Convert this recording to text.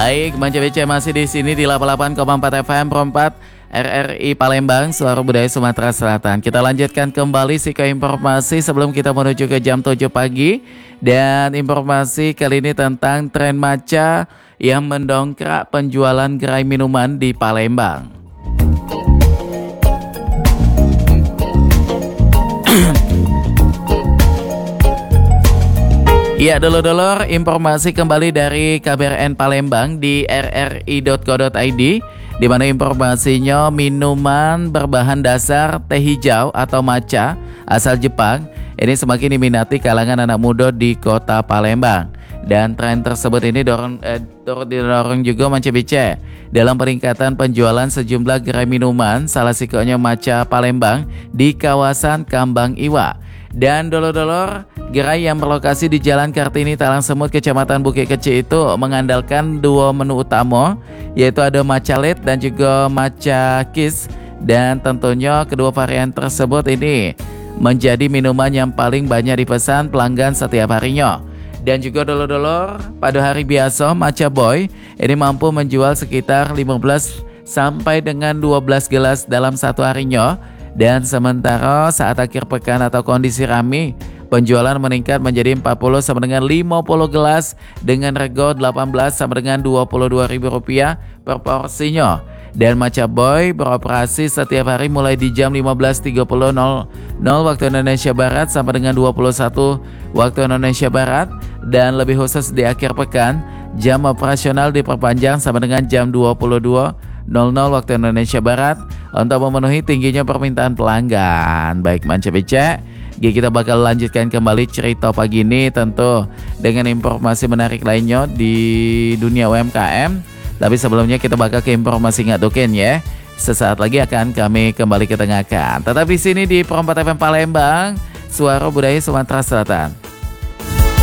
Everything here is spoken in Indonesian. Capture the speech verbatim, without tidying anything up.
Baik, Manca B C masih di sini di delapan puluh delapan koma empat F M Pro empat R R I Palembang, Suara Budaya Sumatera Selatan. Kita lanjutkan kembali sih ke informasi sebelum kita menuju ke jam tujuh pagi. Dan informasi kali ini tentang tren matcha yang mendongkrak penjualan gerai minuman di Palembang. Ya, dulur-dulur, informasi kembali dari K B R N Palembang di r r i dot co dot i d, di mana informasinya minuman berbahan dasar teh hijau atau matcha asal Jepang ini semakin diminati kalangan anak muda di kota Palembang. Dan tren tersebut ini dorong, eh, turut didorong juga Manca B C dalam peningkatan penjualan sejumlah gerai minuman, salah satunya matcha Palembang di kawasan Kambang Iwa. Dan dulur-dulur, gerai yang berlokasi di Jalan Kartini Talang Semut, Kecamatan Bukit Kecil itu mengandalkan dua menu utama, yaitu ada matcha latte dan juga matcha kiss. Dan tentunya kedua varian tersebut ini menjadi minuman yang paling banyak dipesan pelanggan setiap harinya. Dan juga dulur-dulur, pada hari biasa matcha boy ini mampu menjual sekitar lima belas sampai dengan dua belas gelas dalam satu harinya. Dan sementara saat akhir pekan atau kondisi ramai, penjualan meningkat menjadi empat puluh sampai dengan lima puluh gelas dengan rego delapan belas sampai dengan dua puluh dua ribu rupiah per porsinya. Dan matcha boy beroperasi setiap hari mulai di jam lima belas tiga puluh waktu Indonesia Barat sampai dengan dua puluh satu waktu Indonesia Barat. Dan lebih khusus di akhir pekan, jam operasional diperpanjang sampai dengan jam dua puluh dua waktu Indonesia Barat untuk memenuhi tingginya permintaan pelanggan. Baik Manca B C, kita bakal lanjutkan kembali cerita pagi ini tentu dengan informasi menarik lainnya di dunia U M K M. Tapi sebelumnya kita bakal ke informasi ngadukin ya. Sesaat lagi akan kami kembali ketengahkan. Tetap di sini di Pro empat F M Palembang, Suara Budaya Sumatera Selatan.